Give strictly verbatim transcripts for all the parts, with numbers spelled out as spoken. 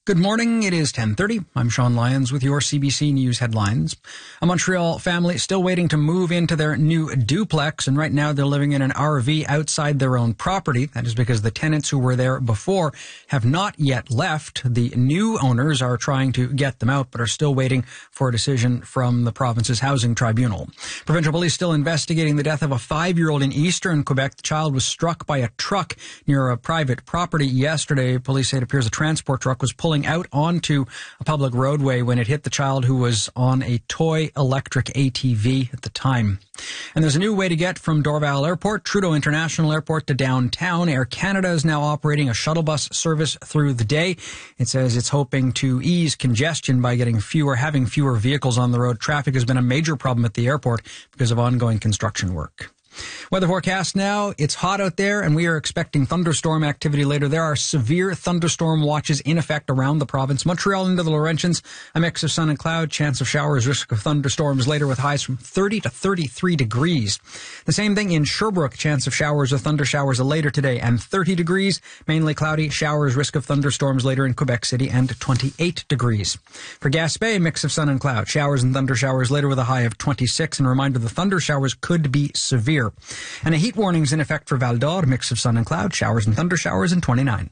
Good morning. It is ten thirty. I'm Sean Lyons with your C B C News headlines. A Montreal family still waiting to move into their new duplex, and right now they're living in an R V outside their own property. That is because the tenants who were there before have not yet left. The new owners are trying to get them out, but are still waiting for a decision from the province's housing tribunal. Provincial police still investigating the death of a five-year-old in eastern Quebec. The child was struck by a truck near a private property yesterday. Police say it appears a transport truck was pulling out onto a public roadway when it hit the child, who was on a toy electric A T V at the time. And there's a new way to get from Dorval Airport, Trudeau International Airport, to downtown. Air Canada is now operating a shuttle bus service through the day. It says it's hoping to ease congestion by getting fewer, having fewer vehicles on the road. Traffic has been a major problem at the airport because of ongoing construction work. Weather forecast now. It's hot out there, and we are expecting thunderstorm activity later. There are severe thunderstorm watches in effect around the province. Montreal into the Laurentians, a mix of sun and cloud, chance of showers, risk of thunderstorms later with highs from thirty to thirty-three degrees. The same thing in Sherbrooke, chance of showers or thunder showers later today, and thirty degrees. Mainly cloudy, showers, risk of thunderstorms later in Quebec City, and twenty-eight degrees. For Gaspé, a mix of sun and cloud, showers and thunder showers later with a high of twenty-six. And a reminder, the thunder showers could be severe. And a heat warning is in effect for Val d'Or, mix of sun and cloud, showers and thunder showers, and twenty-nine.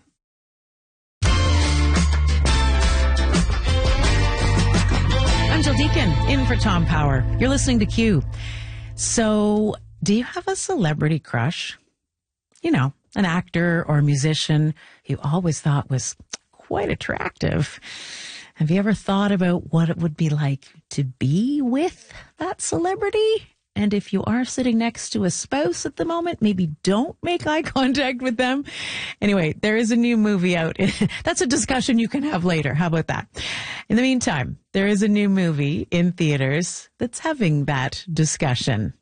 I'm Jill Deacon, in for Tom Power. You're listening to Q. So, do you have a celebrity crush? You know, an actor or a musician you always thought was quite attractive. Have you ever thought about what it would be like to be with that celebrity? And if you are sitting next to a spouse at the moment, maybe don't make eye contact with them. Anyway, there is a new movie out. That's a discussion you can have later. How about that? In the meantime, there is a new movie in theaters that's having that discussion.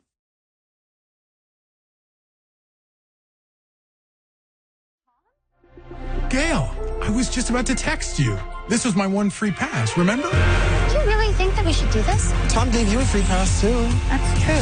Gail, I was just about to text you. This was my one free pass, remember? Do you really think that we should do this? Tom gave you a free pass, too. That's true.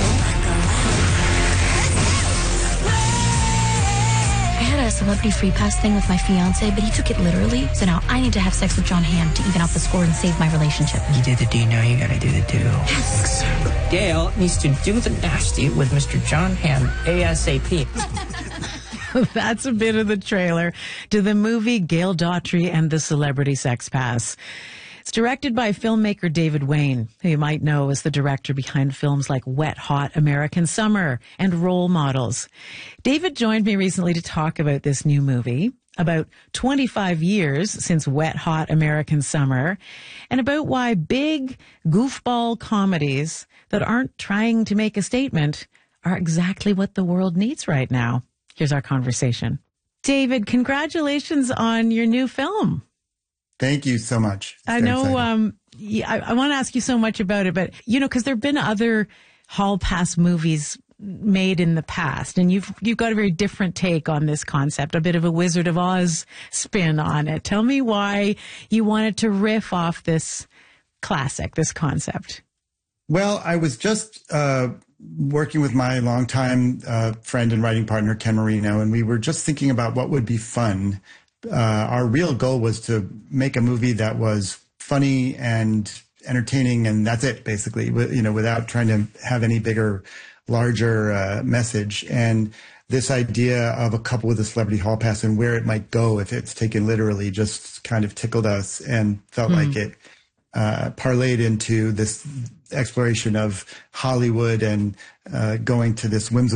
I had a celebrity free pass thing with my fiance, but he took it literally. So now I need to have sex with John Hamm to even out the score and save my relationship. You do the do, now you gotta do the do. Yes. Gail needs to do the nasty with Mister John Hamm ASAP. That's a bit of the trailer to the movie Gail Daughtry and the Celebrity Sex Pass. It's directed by filmmaker David Wayne, who you might know as the director behind films like Wet Hot American Summer and Role Models. David joined me recently to talk about this new movie, about twenty-five years since Wet Hot American Summer, and about why big goofball comedies that aren't trying to make a statement are exactly what the world needs right now. Here's our conversation. David, congratulations on your new film. Thank you so much. It's I know um, yeah, I, I want to ask you so much about it, but, you know, because there have been other Hall Pass movies made in the past, and you've you've got a very different take on this concept, a bit of a Wizard of Oz spin on it. Tell me why you wanted to riff off this classic, this concept. Well, I was just uh, working with my longtime uh, friend and writing partner, Ken Marino, and we were just thinking about what would be fun. Uh, our real goal was to make a movie that was funny and entertaining, and that's it, basically, you know, without trying to have any bigger, larger uh, message. And this idea of a couple with a celebrity hall pass and where it might go if it's taken literally just kind of tickled us and felt mm. like it uh, parlayed into this exploration of Hollywood and uh, going to this whimsical